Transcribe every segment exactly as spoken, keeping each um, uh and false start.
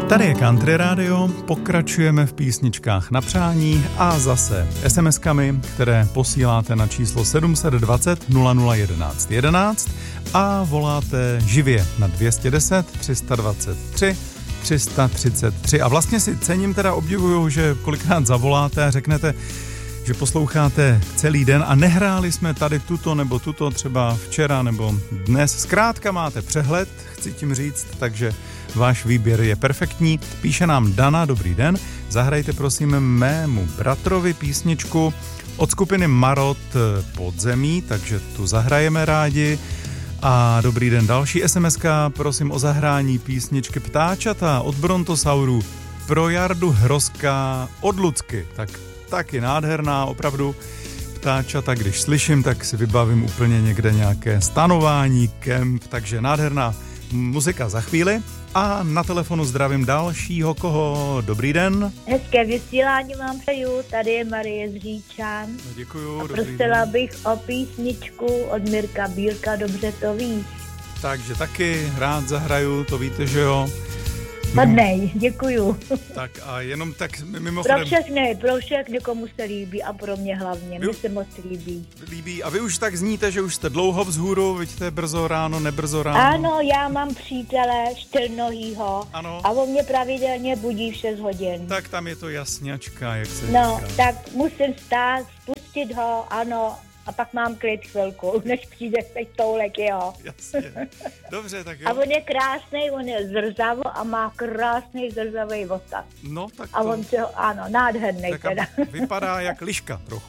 Tady je Country Radio, pokračujeme v písničkách na přání a zase es em eskami, které posíláte na číslo sedm set dvacet nula nula jedenáct jedenáct a voláte živě na dvě stě deset tři sta dvacet tři tři sta třicet tři. A vlastně si cením, teda obdivuju, že kolikrát zavoláte a řeknete, že posloucháte celý den a nehráli jsme tady tuto nebo tuto třeba včera nebo dnes. Zkrátka máte přehled, chci tím říct, takže váš výběr je perfektní. Píše nám Dana, dobrý den, zahrajte prosím mému bratrovi písničku od skupiny Marot Podzemí, takže tu zahrajeme rádi. A dobrý den, další es em eska, prosím o zahrání písničky Ptáčata od Brontosaurů pro Jardu Hrozka od Lucky. Tak taky nádherná, opravdu ptáčata, když slyším, tak si vybavím úplně někde nějaké stanování, kemp, takže nádherná muzika za chvíli. A na telefonu zdravím dalšího, koho? Dobrý den. Hezké vysílání vám přeju, tady je Marie z Říčan. No, děkuju, a dobrý prosila den. bych o písničku od Mirka Bílka, dobře to víš. Takže taky rád zahraju, to víte, že jo? Hodnej, děkuju. Tak a jenom tak Pro mimochodem... všechny, pro všechny, komu se líbí a pro mě hlavně, Vy- mně se moc líbí. líbí. A vy už tak zníte, že už jste dlouho vzhůru, vidíte brzo ráno, nebrzo ráno. Ano, já mám přítele čtyřnohýho Ano. a on mě pravidelně budí v šest hodin. Tak tam je to jasňačka, jak se No, říká. tak musím stát, spustit ho, ano, a pak mám klid chvilku, než přijde teď toulek jeho. Jasně. Dobře, tak jo. A on je krásný, on je zrzavo a má krásný zrzavý vosas. No, tak A to... on si ho, ano, nádherný tak a teda. vypadá jak liška trochu.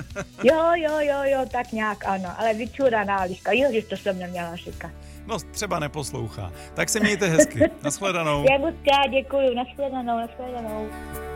Jo, jo, jo, jo, tak nějak ano, ale vyčuraná liška. Jo, že to jsem neměla říkat. No, třeba neposlouchá. Tak se mějte hezky. Nashledanou. Jaguská, děkuju, nashledanou, nashledanou.